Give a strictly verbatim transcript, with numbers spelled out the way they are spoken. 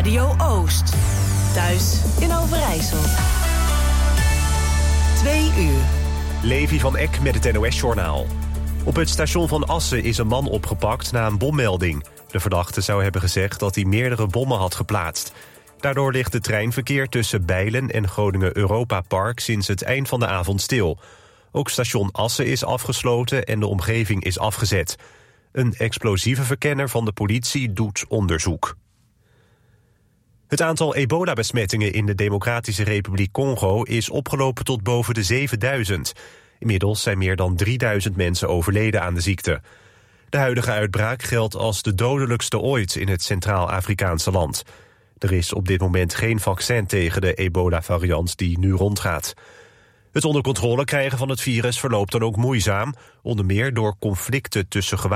Radio Oost. Thuis in Overijssel. Twee uur. Levi van Eck met het N O S-journaal. Op het station van Assen is een man opgepakt na een bommelding. De verdachte zou hebben gezegd dat hij meerdere bommen had geplaatst. Daardoor ligt het treinverkeer tussen Bijlen en Groningen Europa Park sinds het eind van de avond stil. Ook station Assen is afgesloten en de omgeving is afgezet. Een explosieve verkenner van de politie doet onderzoek. Het aantal ebola-besmettingen in de Democratische Republiek Congo is opgelopen tot boven de zevenduizend. Inmiddels zijn meer dan drieduizend mensen overleden aan de ziekte. De huidige uitbraak geldt als de dodelijkste ooit in het Centraal-Afrikaanse land. Er is op dit moment geen vaccin tegen de ebola-variant die nu rondgaat. Het onder controle krijgen van het virus verloopt dan ook moeizaam, onder meer door conflicten tussen